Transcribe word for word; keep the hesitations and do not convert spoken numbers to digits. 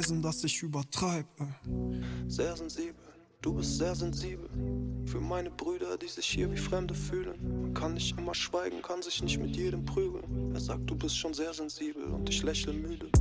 Beweisen, dass ich übertreib. Äh. Sehr sensibel, du bist sehr sensibel. Für meine Brüder, die sich hier wie Fremde fühlen. Man kann nicht immer schweigen, kann sich nicht mit jedem prügeln. Er sagt, du bist schon sehr sensibel und ich lächle müde.